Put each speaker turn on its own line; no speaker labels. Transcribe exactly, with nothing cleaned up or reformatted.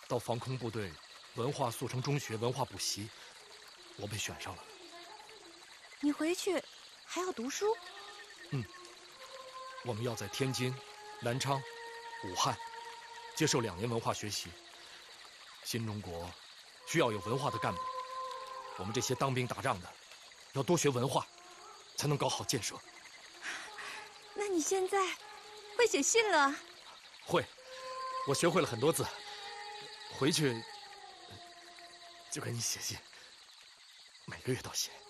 到防空部队文化速成中学文化补习，我被选上了。
你回去还要读书？
嗯，我们要在天津、南昌、武汉接受两年文化学习。新中国需要有文化的干部，我们这些当兵打仗的要多学文化，才能搞好建设。
那你现在会写信了？
会，我学会了很多字，回去就给你写信，每个月都写。